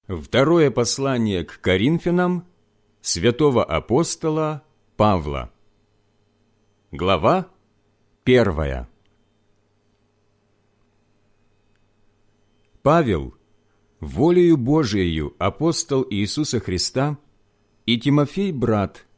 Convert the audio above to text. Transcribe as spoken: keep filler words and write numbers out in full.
Второе послание к Коринфянам святого апостола Павла. Глава первая. Павел, волею Божиею апостол Иисуса Христа, и Тимофей, брат,